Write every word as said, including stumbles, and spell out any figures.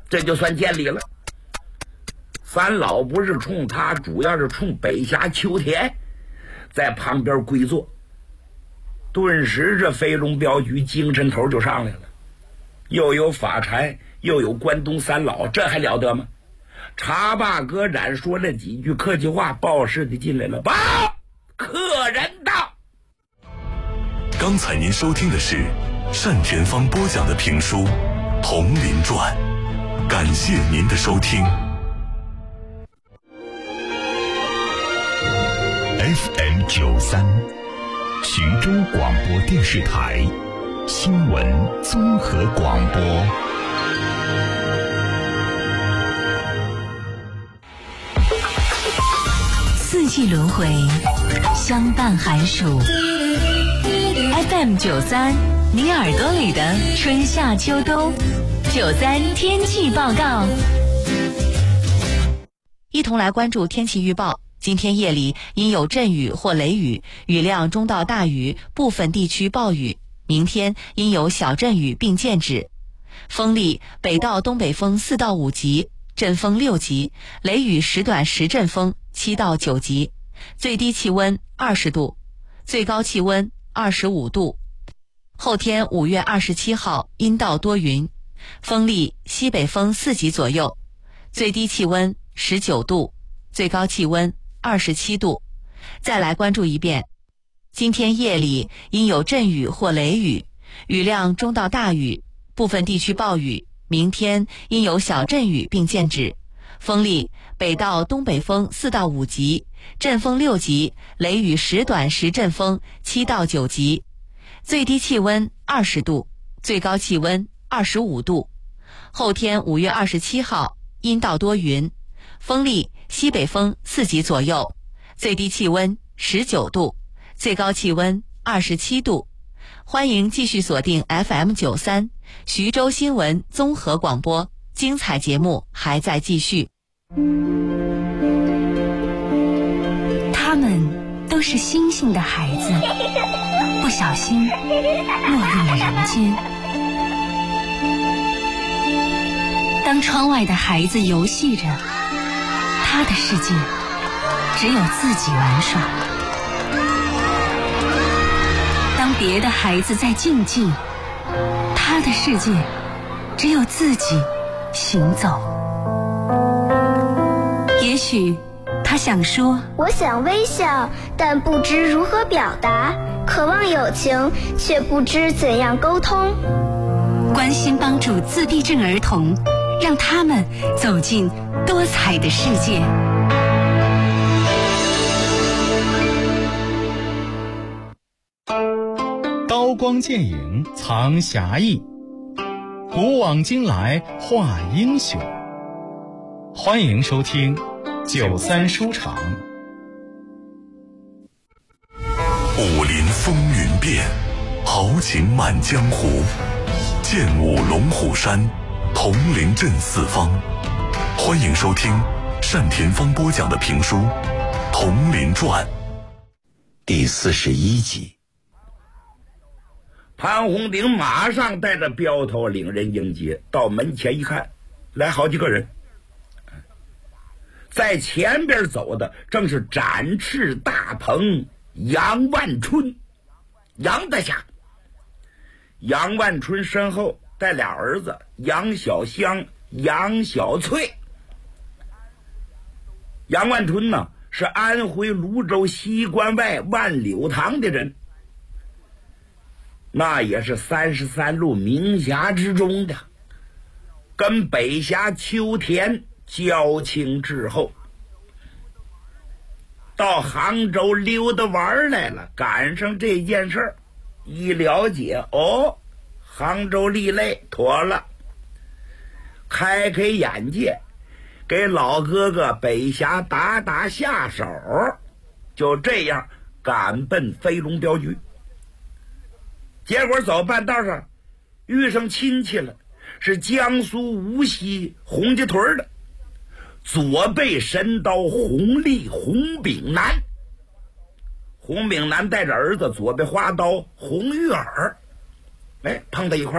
这就算见礼了。三老不是冲他，主要是冲北峡秋田，在旁边跪坐。顿时这飞龙镖局精神头就上来了，又有法禅，又有关东三老，这还了得吗？茶罢歌斩，说了几句客气话，报事的进来了，报客人到。 刚才您收听的是单田芳播讲的评书《铜林传》，感谢您的收听。 F M 九三，徐州广播电视台新闻综合广播。 四季轮回，相伴寒暑。F M 九三，你耳朵里的春夏秋冬。九三天气报告，一同来关注天气预报。今天夜里阴有阵雨或雷雨，雨量中到大雨，部分地区暴雨。明天阴有小阵雨并见止。风力北到东北风四到五级，阵风六级，雷雨时短时阵风七到九级。最低气温二十度，最高气温二十五度。后天五月二十七号阴到多云，风力西北风四级左右，最低气温十九度，最高气温二十七度。再来关注一遍，今天夜里阴有阵雨或雷雨，雨量中到大雨，部分地区暴雨。明天阴有小阵雨并见止，风力北到东北风四到五级，阵风六级，雷雨时短时阵风七到九级。最低气温二十度，最高气温二十五度。后天五月二十七号阴到多云，风力西北风四级左右，最低气温十九度，最高气温二十七度。欢迎继续锁定 F M 九三徐州新闻综合广播，精彩节目还在继续。 他们都是星星的孩子，不小心落入了人间。当窗外的孩子游戏着，他的世界只有自己玩耍；当别的孩子在竞技，他的世界只有自己行走。也许他想说， 我想微笑，但不知如何表达；渴望友情，却不知怎样沟通。 关心帮助自闭症儿童，让他们走进多彩的世界。 刀光剑影藏侠义，古往今来画英雄。欢迎收听九三书场。 武林风云变，豪情满江湖。剑舞龙虎山，铜陵镇四方。欢迎收听单田芳播讲的评书《铜陵传》 第四十一集。潘红顶马上带着镖头领人迎接，到门前一看，来好几个人。在前边走的正是展翅大鹏杨万春，杨大侠。杨万春身后带俩儿子杨小香、杨小翠。杨万春呢，是安徽泸州西关外万柳塘的人，那也是三十三路名侠之中的，跟北峡秋田交情之后，到杭州溜达玩来了，赶上这件事儿，一了解，哦，杭州立类妥了，开开眼界，给老哥哥北峡打打下手，就这样赶奔飞龙镖局。结果走半道上遇上亲戚了，是江苏无锡洪家屯的，左背神刀洪立洪炳南。洪炳南带着儿子左背花刀洪玉儿，哎，碰到一块